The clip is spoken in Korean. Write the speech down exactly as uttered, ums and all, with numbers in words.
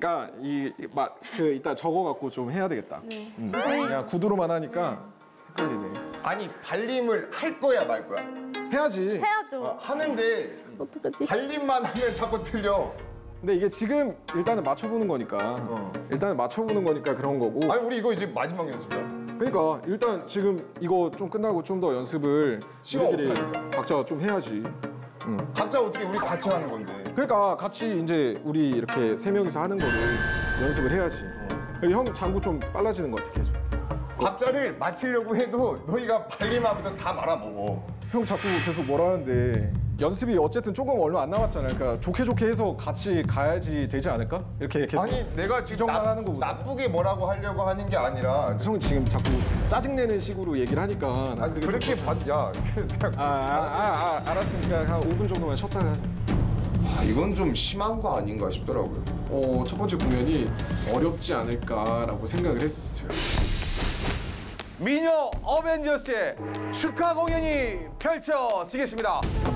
그러니까 이막그 이따 적어갖고 좀 해야 되겠다. 네. 음. 그냥 구두로만 하니까 헷갈리네. 아니 발림을 할 거야 말 거야? 해야지. 해야죠. 어, 하는데 어떡하지? 발림만 하면 자꾸 틀려. 근데 이게 지금 일단은 맞춰보는 거니까 어. 일단은 맞춰보는 거니까 그런 거고. 아니 우리 이거 이제 마지막 연습이야. 그러니까 일단 지금 이거 좀 끝나고 좀 더 연습을 시간 우리끼리 없다니까. 각자 좀 해야지. 응. 각자 어떻게 우리 같이 하는 건데? 그러니까 같이 이제 우리 이렇게 세 명이서 하는 거를 연습을 해야지. 형 장구 좀 빨라지는 것 같아 계속. 박자를 맞추려고 해도 너희가 발림하면서 다 말아먹어. 형 자꾸 계속 뭐라 하는데 연습이 어쨌든 조금 얼마 안 남았잖아요. 그러니까 좋게 좋게 해서 같이 가야지 되지 않을까? 이렇게 계속. 아니 내가 지금 지정만 나, 하는 거보다. 나쁘게 뭐라고 하려고 하는 게 아니라 형이 지금 자꾸 짜증내는 식으로 얘기를 하니까 난 아니, 그게 그렇게 좀- 봤야. 아, 아, 아, 아, 알았으니까 한 오 분 정도만 쉬었다가 하자. 아, 이건 좀 심한 거 아닌가 싶더라고요. 어, 첫 번째 공연이 어렵지 않을까라고 생각을 했었어요. 미녀 어벤져스의 축하 공연이 펼쳐지겠습니다.